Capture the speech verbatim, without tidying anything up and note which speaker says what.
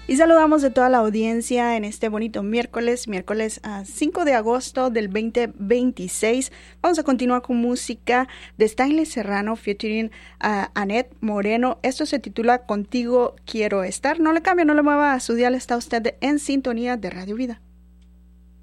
Speaker 1: Y saludamos de toda la audiencia en este bonito miércoles, miércoles uh, cinco de agosto del veinte veintiséis. Vamos a continuar con música de Stanley Serrano featuring a Annette Moreno. Esto se titula Contigo Quiero Estar. No le cambie, no le mueva a su dial, está usted en sintonía de Radio Vida.